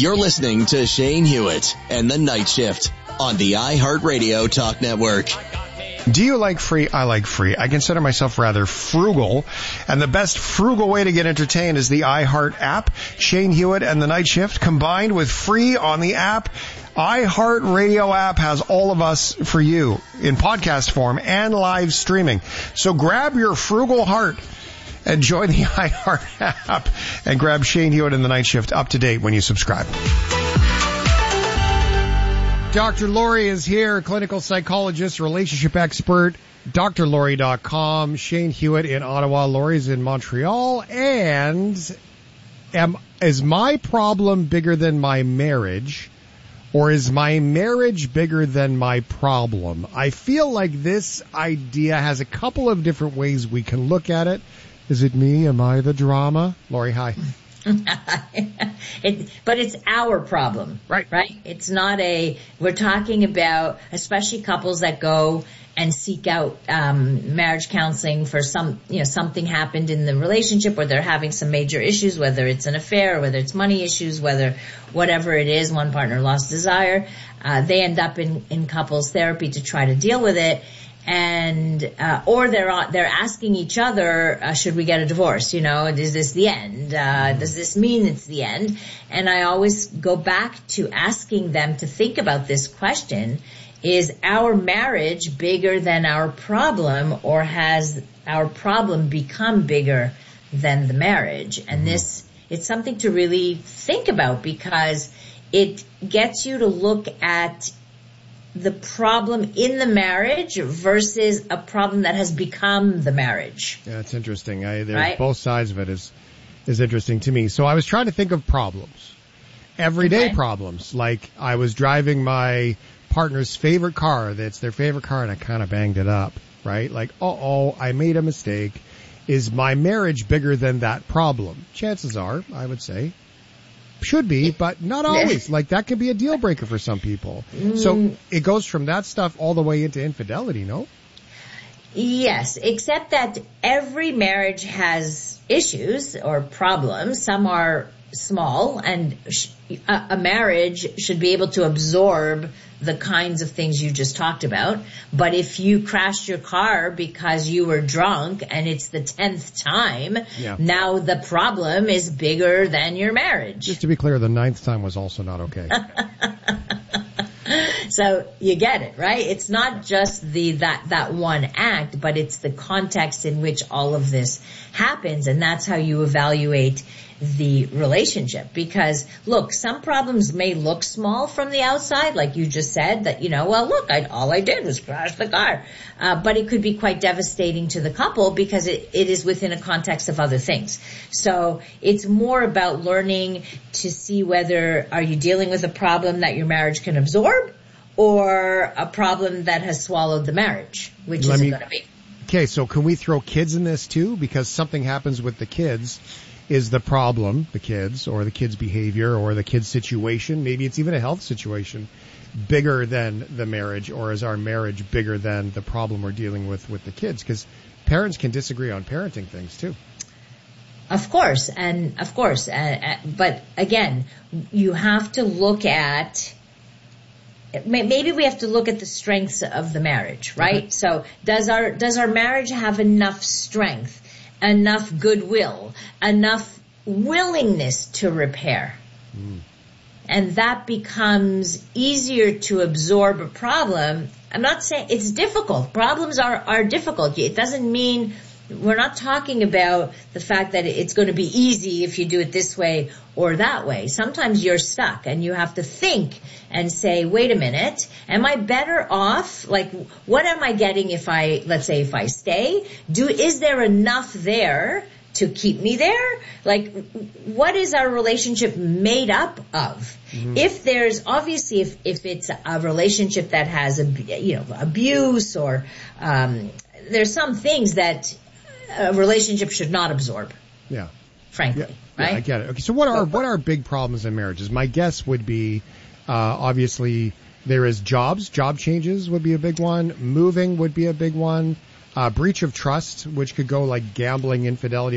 You're listening to Shane Hewitt and the Night Shift on the iHeartRadio Talk Network. Do you like free? I like free. I consider myself rather frugal, and the best frugal way to get entertained is the iHeart app. Shane Hewitt and the Night Shift combined with free on the app. iHeartRadio app has all of us for you in podcast form and live streaming. So grab your frugal heart and join the iHeart app and grab Shane Hewitt and the Night Shift up to date when you subscribe. Dr. Laurie is here, clinical psychologist, relationship expert, drlaurie.com. Shane Hewitt in Ottawa, Laurie's in Montreal. And is my problem bigger than my marriage, or is my marriage bigger than my problem? I feel like this idea has a couple of different ways we can look at it. Is it me? Am I the drama? Laurie, hi. But it's our problem. Right? It's not we're talking about, especially couples that go and seek out marriage counseling for something happened in the relationship, or they're having some major issues, whether it's an affair, or whether it's money issues, whatever it is, one partner lost desire. They end up in couples therapy to try to deal with it. And or they're asking each other, should we get a divorce? Is this the end? Does this mean it's the end? And I always go back to asking them to think about this question: is our marriage bigger than our problem, or has our problem become bigger than the marriage? And it's something to really think about, because it gets you to look at the problem in the marriage versus a problem that has become the marriage. Yeah, it's interesting. There's both sides of it is interesting to me. So I was trying to think of problems, everyday problems. Like I was driving my partner's favorite car. That's their favorite car, and I kind of banged it up, right? Like, I made a mistake. Is my marriage bigger than that problem? Chances are, I would say, should be, but not always. Like that could be a deal breaker for some people. So it goes from that stuff all the way into infidelity, no? Yes, except that every marriage has issues or problems. Some are small, and a marriage should be able to absorb the kinds of things you just talked about. But if you crashed your car because you were drunk and it's the 10th time, now the problem is bigger than your marriage. Just to be clear, the 9th time was also not okay. So you get it, right? It's not just that one act, but it's the context in which all of this happens, and that's how you evaluate the relationship. Because look, some problems may look small from the outside, like you just said, that, all I did was crash the car. But it could be quite devastating to the couple because it is within a context of other things. So it's more about learning to see whether are you dealing with a problem that your marriage can absorb, or a problem that has swallowed the marriage, which is going to be. Okay, so can we throw kids in this too? Because something happens with the kids. Is the problem the kids, or the kids' behavior, or the kids' situation? Maybe it's even a health situation bigger than the marriage, or is our marriage bigger than the problem we're dealing with the kids? Because parents can disagree on parenting things too. Of course. But again, you have to look at, maybe we have to look at the strengths of the marriage, right? Okay. So does our marriage have enough strength, enough goodwill, enough willingness to repair? And that becomes easier to absorb a problem. I'm not saying it's difficult. Problems are difficult. It doesn't mean, we're not talking about the fact that it's going to be easy if you do it this way or that way. Sometimes you're stuck and you have to think and say, wait a minute, am I better off? Like, what am I getting if I stay? Is there enough there to keep me there? Like, what is our relationship made up of? If there's, obviously, if it's a relationship that has, abuse, or there's some things that a relationship should not absorb. Yeah. Frankly, right? Yeah, I get it. Okay, so what are big problems in marriages? My guess would be, obviously, there is jobs. Job changes would be a big one. Moving would be a big one. Breach of trust, which could go like gambling, infidelity.